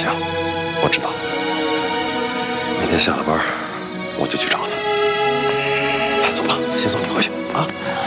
行，我知道了。明天下了班，我就去找他。走吧，先送你回去啊。